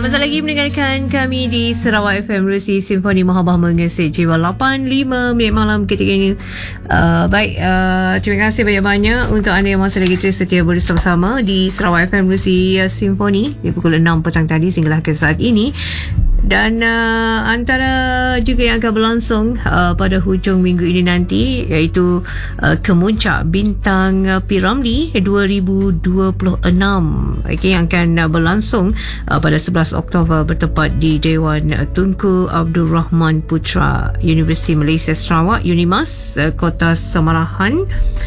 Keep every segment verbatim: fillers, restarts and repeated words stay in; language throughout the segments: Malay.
masa lagi mendengarkan kami di Sarawak F M Rusi Simfoni Mahabah Mengesik Jiwa lapan lima minit malam ketika ini. Uh, baik, uh, terima kasih banyak-banyak untuk anda yang masih lagi terus setia bersama-sama di Sarawak F M Rusi Simfoni di pukul enam petang tadi sehinggalah ke saat ini. Dan uh, antara juga yang akan berlangsung uh, pada hujung minggu ini nanti iaitu uh, Kemuncak Bintang P. Ramlee dua ribu dua puluh enam, okay, yang akan uh, berlangsung uh, pada sebelas Oktober bertepat di Dewan Tunku Abdul Rahman Putra Universiti Malaysia Sarawak UNIMAS, uh, Kota Samarahan.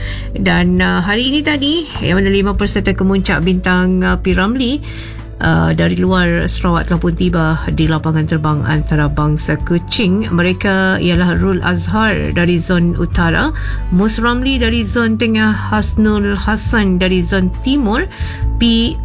Dan uh, hari ini tadi yang mana lima peserta Kemuncak Bintang uh, P. Ramlee Uh, dari luar Sarawak telah pun tiba di lapangan terbang antarabangsa Kuching. Mereka ialah Rul Azhar dari zon utara, Mus Ramlee dari zon tengah, Hasnul Hassan dari zon timur, P.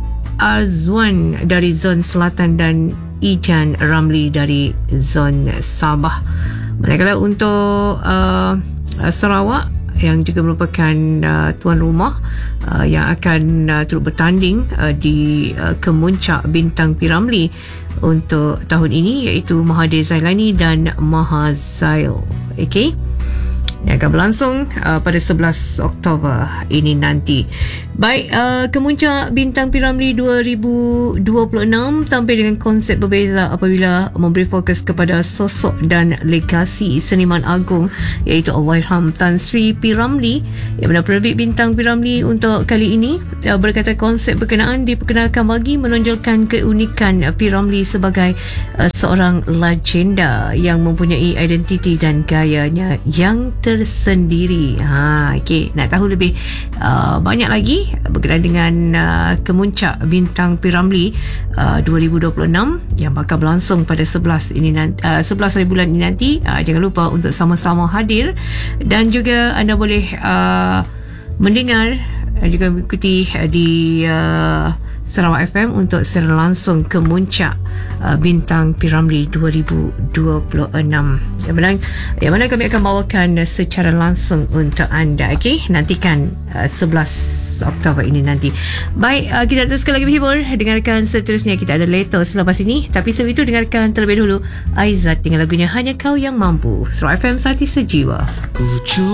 Arzwan dari zon selatan dan Ijan Ramlee dari zon Sabah. Manakala untuk uh, Sarawak yang juga merupakan uh, tuan rumah uh, yang akan uh, turut bertanding uh, di uh, Kemuncak Bintang P. Ramlee untuk tahun ini iaitu Mahathir Zailani dan Mahazail, okey, yang akan berlangsung uh, pada sebelas Oktober ini nanti. Baik, uh, Kemuncak Bintang P. Ramlee dua ribu dua puluh enam tampil dengan konsep berbeza apabila memberi fokus kepada sosok dan legasi seniman agung iaitu Allahyarham Tan Sri P. Ramlee, yang mana penerbit Bintang P. Ramlee untuk kali ini uh, berkata konsep berkenaan diperkenalkan bagi menonjolkan keunikan P. Ramlee sebagai uh, seorang legenda yang mempunyai identiti dan gayanya yang tersendiri. Ha, okey, nak tahu lebih uh, banyak lagi berkenaan dengan uh, Kemuncak Bintang P. Ramlee uh, dua ribu dua puluh enam yang bakal berlangsung pada sebelas ini nanti, uh, sebelas hari bulan ini nanti, uh, jangan lupa untuk sama-sama hadir dan juga anda boleh uh, mendengar dan juga mengikuti uh, di uh, Sarawak F M untuk secara langsung Kemuncak uh, Bintang P. Ramlee dua ribu dua puluh enam yang mana, yang mana kami akan bawakan uh, secara langsung untuk anda. Okay, nantikan uh, sebelas Oktober ini nanti. Baik, uh, kita teruskan lagi berhibur. Dengarkan seterusnya kita ada Leto selepas ini, tapi sebelum itu dengarkan terlebih dahulu Aizat dengan lagunya Hanya Kau Yang Mampu. Sarawak F M Sati Sejiwa.